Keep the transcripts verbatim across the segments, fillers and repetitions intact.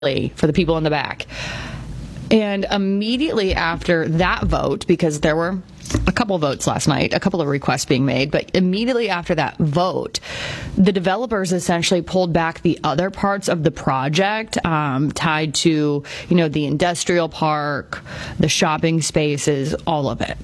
for the people in the back. And immediately after that vote, because there were a couple votes last night, a couple of requests being made, but immediately after that vote, the developers essentially pulled back the other parts of the project um, tied to, you know, the industrial park, the shopping spaces, all of it.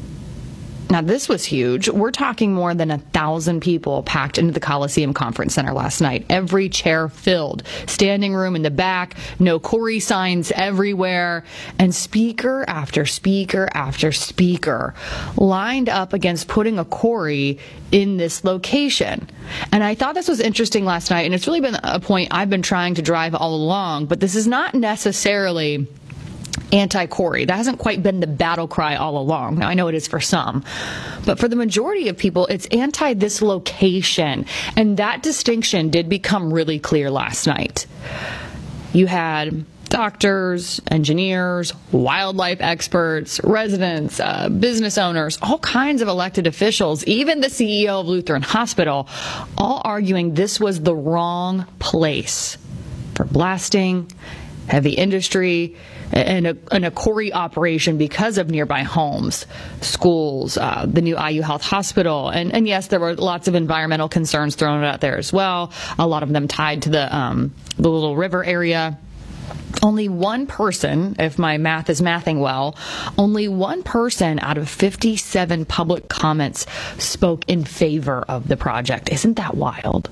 Now, this was huge. We're talking more than a thousand people packed into the Coliseum Conference Center last night. Every chair filled. Standing room in the back. No Corey signs everywhere. And speaker after speaker after speaker lined up against putting a Corey in this location. And I thought this was interesting last night. And it's really been a point I've been trying to drive all along. But this is not necessarily anti-Corey. That hasn't quite been the battle cry all along. Now, I know it is for some, but for the majority of people, it's anti this location. And that distinction did become really clear last night. You had doctors, engineers, wildlife experts, residents, uh, business owners, all kinds of elected officials, even the C E O of Lutheran Hospital, all arguing this was the wrong place for blasting, heavy industry, and a, and a Corey operation because of nearby homes, schools, uh, the new I U Health Hospital. And, and yes, there were lots of environmental concerns thrown out there as well, a lot of them tied to the, um, the Little River area. Only one person, if my math is mathing well, only one person out of fifty-seven public comments spoke in favor of the project. Isn't that wild?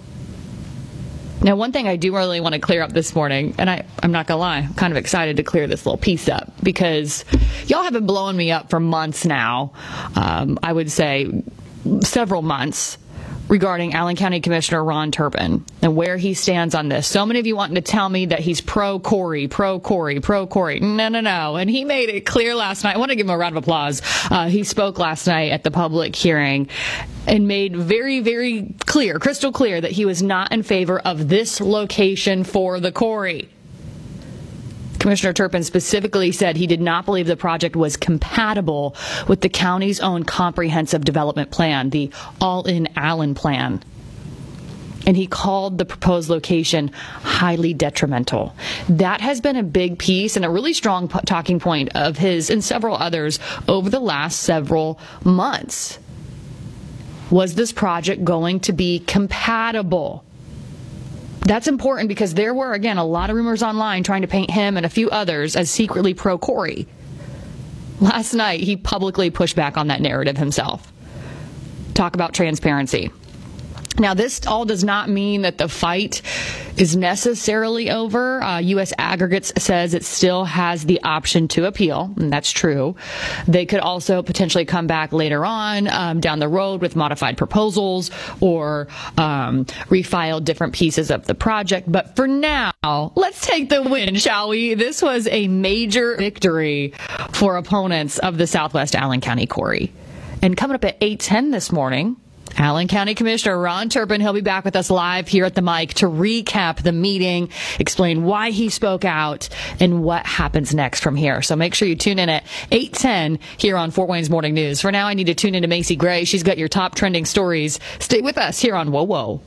Now, one thing I do really want to clear up this morning, and I, I'm not going to lie, I'm kind of excited to clear this little piece up because y'all have been blowing me up for months now, um, I would say several months, regarding Allen County Commissioner Ron Turpin and where he stands on this. So many of you wanting to tell me that he's pro-Corey, pro-Corey, pro-Corey. No, no, no. And he made it clear last night. I want to give him a round of applause. Uh, he spoke last night at the public hearing and made very, very clear, crystal clear, that he was not in favor of this location for the Corey. Commissioner Turpin specifically said he did not believe the project was compatible with the county's own comprehensive development plan, the All-in Allen plan. And he called the proposed location highly detrimental. That has been a big piece and a really strong p- talking point of his and several others over the last several months. Was this project going to be compatible? That's important because there were, again, a lot of rumors online trying to paint him and a few others as secretly pro-Corey. Last night, he publicly pushed back on that narrative himself. Talk about transparency. Now, this all does not mean that the fight is necessarily over. Uh, U S Aggregates says it still has the option to appeal, and that's true. They could also potentially come back later on um, down the road with modified proposals or um, refile different pieces of the project. But for now, let's take the win, shall we? This was a major victory for opponents of the Southwest Allen County Corey. And coming up at eight ten this morning, Allen County Commissioner Ron Turpin, he'll be back with us live here at the mic to recap the meeting, explain why he spoke out, and what happens next from here. So make sure you tune in at eight ten here on Fort Wayne's Morning News. For now, I need to tune into Macy Gray. She's got your top trending stories. Stay with us here on Whoa Whoa.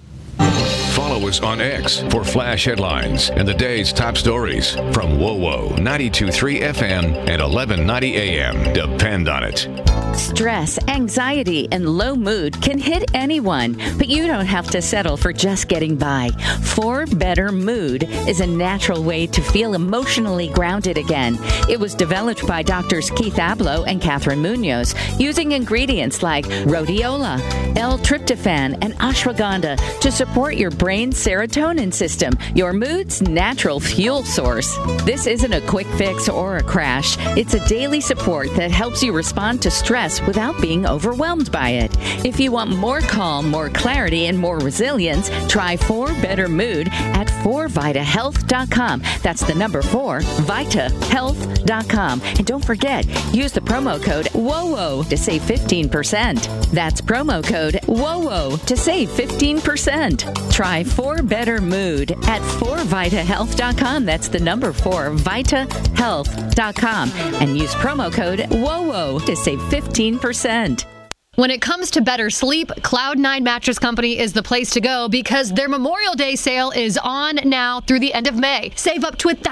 Follow us on X for flash headlines and the day's top stories from Whoa Whoa ninety-two point three F M and eleven ninety A M. Depend on it. Stress, anxiety, and low mood can hit anyone, but you don't have to settle for just getting by. For Better Mood is a natural way to feel emotionally grounded again. It was developed by doctors Keith Abloh and Catherine Munoz using ingredients like rhodiola, L-tryptophan, and ashwagandha to support your brain's serotonin system, your mood's natural fuel source. This isn't a quick fix or a crash. It's a daily support that helps you respond to stress without being overwhelmed by it. If you want more calm, more clarity, and more resilience, try For Better Mood at four vita health dot com. That's the number four, vita health dot com. And don't forget, use the promo code WOWO to save fifteen percent. That's promo code WOWO to save fifteen percent. Try For Better Mood at four vita health dot com. That's the number four, vita health dot com. And use promo code WOWO to save fifteen percent. When it comes to better sleep, Cloud nine Mattress Company is the place to go because their Memorial Day sale is on now through the end of May. Save up to a